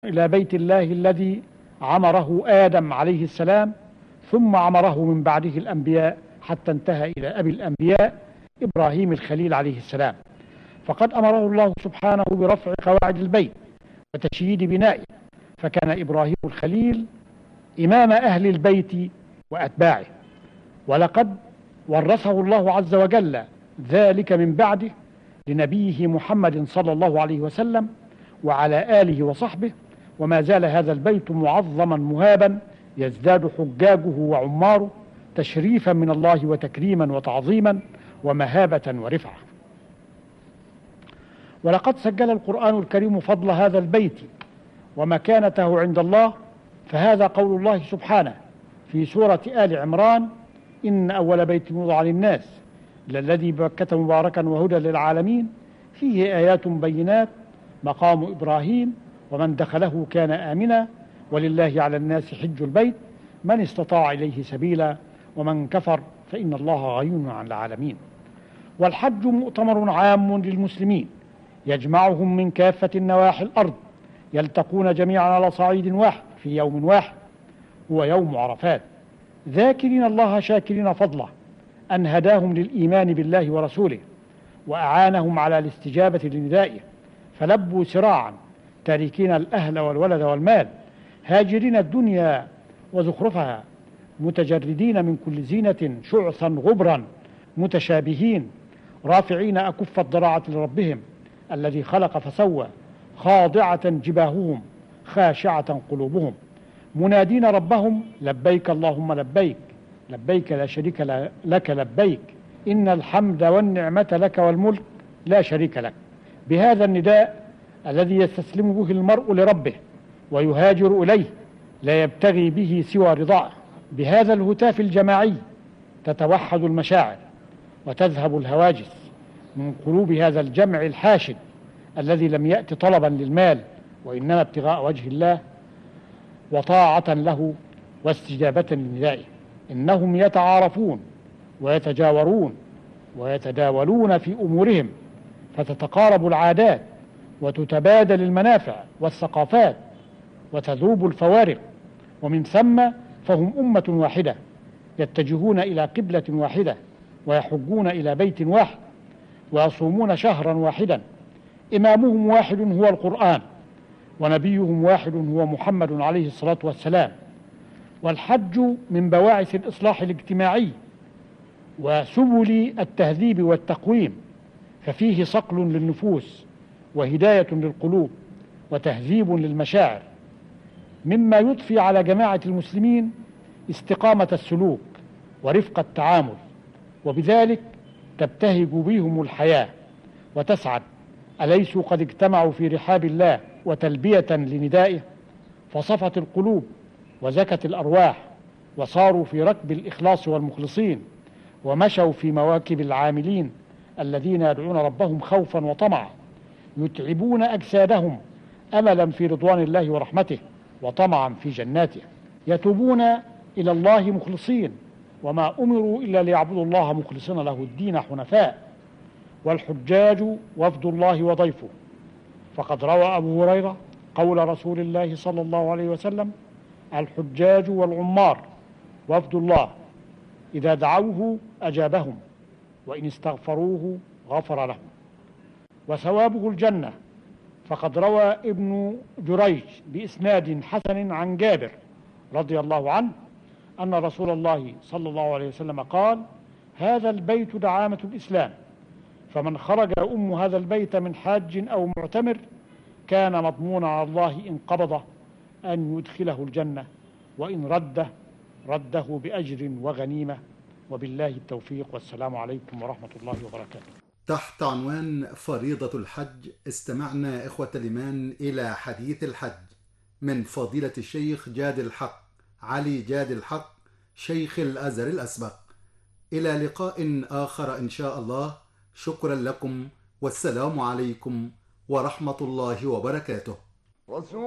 إلى بيت الله الذي عمره آدم عليه السلام، ثم عمره من بعده الأنبياء حتى انتهى إلى أبي الأنبياء إبراهيم الخليل عليه السلام. فقد أمره الله سبحانه برفع قواعد البيت وتشييد بنائه، فكان إبراهيم الخليل إمام أهل البيت وأتباعه، ولقد ورثه الله عز وجل ذلك من بعده لنبيه محمد صلى الله عليه وسلم وعلى آله وصحبه، وما زال هذا البيت معظما مهابا، يزداد حجاجه وعماره تشريفا من الله وتكريما وتعظيما ومهابة ورفعة. ولقد سجل القرآن الكريم فضل هذا البيت ومكانته عند الله، فهذا قول الله سبحانه في سورة آل عمران: إن أول بيت وضع للناس للذي ببكة مباركا وهدى للعالمين فيه آيات بينات مقام إبراهيم ومن دخله كان آمنا ولله على الناس حج البيت من استطاع إليه سبيلا ومن كفر فإن الله غني عن العالمين. والحج مؤتمر عام للمسلمين يجمعهم من كافة نواحي الأرض، يلتقون جميعا على صعيد واحد في يوم واحد هو يوم عرفات، ذاكرين الله شاكرين فضله أن هداهم للإيمان بالله ورسوله وأعانهم على الاستجابة لندائه، فلبوا سراعا تاركين الأهل والولد والمال، هاجرين الدنيا وزخرفها، متجردين من كل زينة شعثا غبرا، متشابهين رافعين أكف الضراعة لربهم الذي خلق فسوى، خاضعة جباههم خاشعة قلوبهم، منادين ربهم: لبيك اللهم لبيك، لبيك لا شريك لك لبيك، إن الحمد والنعمة لك والملك لا شريك لك. بهذا النداء الذي يستسلم به المرء لربه ويهاجر إليه لا يبتغي به سوى رضاه، بهذا الهتاف الجماعي تتوحد المشاعر وتذهب الهواجس من قلوب هذا الجمع الحاشد الذي لم يأت طلبا للمال وإنما ابتغاء وجه الله وطاعة له واستجابة لندائه. إنهم يتعارفون ويتجاورون ويتداولون في أمورهم، فتتقارب العادات وتتبادل المنافع والثقافات وتذوب الفوارق، ومن ثم فهم أمة واحدة يتجهون إلى قبلة واحدة ويحجون إلى بيت واحد ويصومون شهرا واحدا، إمامهم واحد هو القرآن ونبيهم واحد هو محمد عليه الصلاة والسلام. والحج من بواعث الإصلاح الاجتماعي وسبل التهذيب والتقويم، ففيه صقل للنفوس وهداية للقلوب وتهذيب للمشاعر، مما يضفي على جماعة المسلمين استقامة السلوك ورفق التعامل، وبذلك تبتهج بهم الحياة وتسعد. أليسوا قد اجتمعوا في رحاب الله وتلبية لندائه، فصفت القلوب وزكت الأرواح وصاروا في ركب الإخلاص والمخلصين، ومشوا في مواكب العاملين الذين يدعون ربهم خوفا وطمعا، يتعبون أجسادهم أملا في رضوان الله ورحمته وطمعا في جناته، يتوبون إلى الله مخلصين، وما أمروا إلا ليعبدوا الله مخلصين له الدين حنفاء. والحجاج وفد الله وضيفه، فقد روى أبو هريرة قول رسول الله صلى الله عليه وسلم: الحجاج والعمار وفد الله، إذا دعوه أجابهم وإن استغفروه غفر لهم، وثوابه الجنة. فقد روى ابن جريج بإسناد حسن عن جابر رضي الله عنه أن رسول الله صلى الله عليه وسلم قال: هذا البيت دعامة الإسلام، فمن خرج يؤم هذا البيت من حاج أو معتمر كان مضمونا على الله إن قبضه أن يدخله الجنة، وإن رده بأجر وغنيمة. وبالله التوفيق، والسلام عليكم ورحمة الله وبركاته. تحت عنوان فريضة الحج استمعنا إخوة الإيمان إلى حديث الحج من فضيلة الشيخ جاد الحق علي جاد الحق شيخ الأزهر الأسبق. إلى لقاء آخر إن شاء الله. شكرا لكم والسلام عليكم ورحمة الله وبركاته.